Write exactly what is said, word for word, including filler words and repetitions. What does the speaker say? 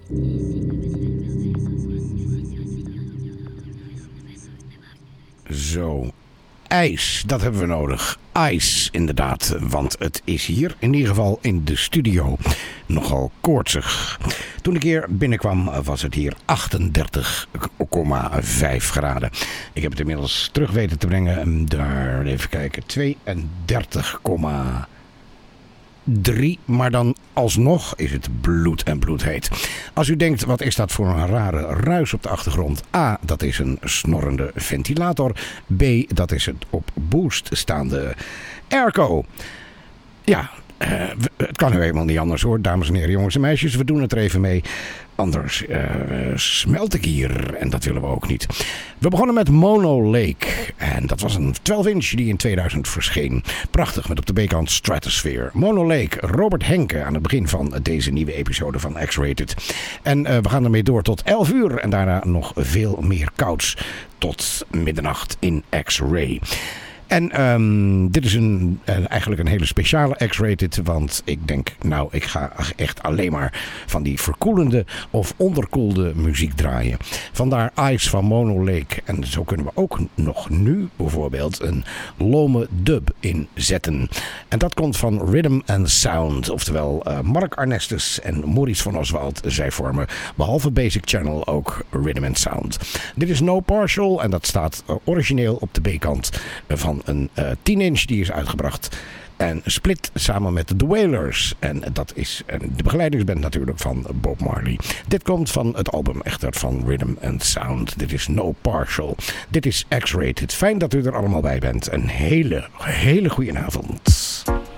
Zo, ijs, dat hebben we nodig. Ijs, inderdaad, want het is hier in ieder geval in de studio nogal koortsig. Toen ik hier binnenkwam was het hier achtendertig komma vijf graden. Ik heb het inmiddels terug weten te brengen. Daar, even kijken, tweeëndertig komma drie, maar dan alsnog is het bloed en bloedheet. Als u denkt, wat is dat voor een rare ruis op de achtergrond? A, dat is een snorrende ventilator. B, dat is het op boost staande airco. Ja, uh, het kan nu helemaal niet anders hoor, dames en heren, jongens en meisjes. We doen het er even mee. Anders uh, smelt ik hier en dat willen we ook niet. We begonnen met Mono Lake. En dat was een twaalf inch die in tweeduizend verscheen. Prachtig met op de B-kant Stratosphere. Mono Lake, Robert Henke aan het begin van deze nieuwe episode van X-Rated. En uh, we gaan ermee door tot elf uur. En daarna nog veel meer kouds tot middernacht in X-Ray. En um, dit is een, uh, eigenlijk een hele speciale X-Rated, want ik denk, nou, ik ga echt alleen maar van die verkoelende of onderkoelde muziek draaien. Vandaar Ice van Mono Lake. En zo kunnen we ook nog nu bijvoorbeeld een lome dub inzetten. En dat komt van Rhythm and Sound, oftewel uh, Mark Arnestes en Maurice van Oswald. Zij vormen behalve Basic Channel ook Rhythm and Sound. Dit is No Partial en dat staat uh, origineel op de B-kant uh, van een uh, tien inch die is uitgebracht. En split samen met The Wailers. En dat is de begeleidingsband natuurlijk van Bob Marley. Dit komt van het album echter van Rhythm and Sound. Dit is No Partial. Dit is X-Rated. Fijn dat u er allemaal bij bent. Een hele, hele goede avond.